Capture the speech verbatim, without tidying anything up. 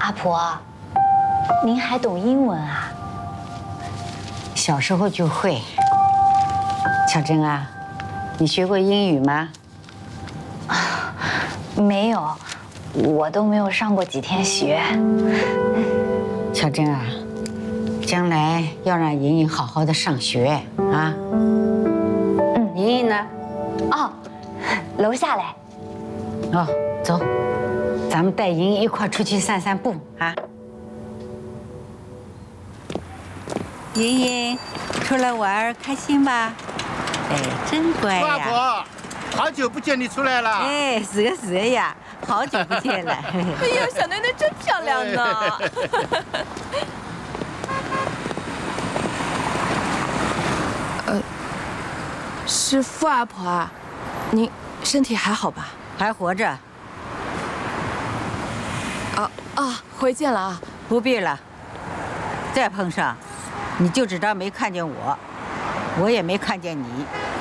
阿婆，您还懂英文啊？ 小时候就会。巧珍啊，你学过英语吗？ 啊，没有，我都没有上过几天学。 巧珍啊，将来要让莹莹好好的上学啊。嗯，莹莹呢？ 哦，楼下嘞。 哦，走，咱们带莹莹一块出去散散步啊。莹莹，出来玩开心吧？哎，真乖呀！ 阿婆，好久不见你出来了。 哎，是个是个呀，好久不见了。 哎呀，小囡囡真漂亮呢。呃，是傅阿婆啊，您身体还好吧？ 还活着。 啊啊，回见了啊。 不必了。再碰上，你就只当没看见我，我也没看见你。